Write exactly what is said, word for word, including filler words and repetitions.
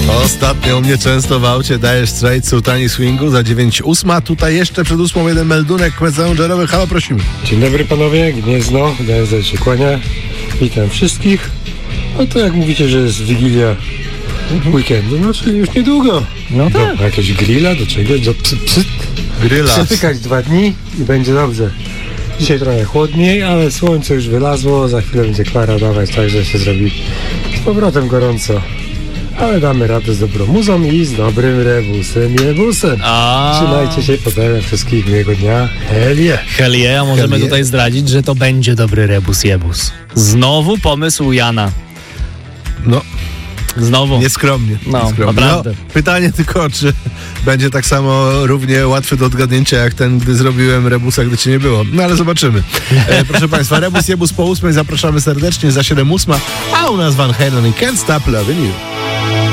Ostatnio u mnie często w aucie dajesz Straight Sultani Swingu za dziewięć ósma. Tutaj jeszcze przed ósmą jeden meldunek messengerowy. Halo, prosimy. Dzień dobry panowie, Gniezno, D S Z się kłania. Witam wszystkich. No to jak mówicie, że jest Wigilia weekendu, no czyli już niedługo. No tak. Do, jakieś grilla, do czegoś, do przy, przy, Gryla. przytykać dwa dni i będzie dobrze. Dzisiaj trochę chłodniej, ale słońce już wylazło, za chwilę będzie klara dawać, tak że się zrobi z powrotem gorąco. Ale damy radę z dobrą muzą i z dobrym rebusem jebusem. A. Trzymajcie się, pozdrawiam wszystkich, miłego dnia. Hell yeah. Hell yeah, a możemy Hell yeah. tutaj zdradzić, że to będzie dobry rebus jebus. Znowu pomysł Jana. No, Znowu. nieskromnie. No, nieskromnie. naprawdę. No, pytanie tylko, czy będzie tak samo równie łatwy do odgadnięcia, jak ten, gdy zrobiłem rebusa, gdy cię nie było. No ale zobaczymy. E, proszę Państwa, rebus jebus po ósmej zapraszamy serdecznie za siedem ósma, a u nas Van Halen i Can't Stop Loving You.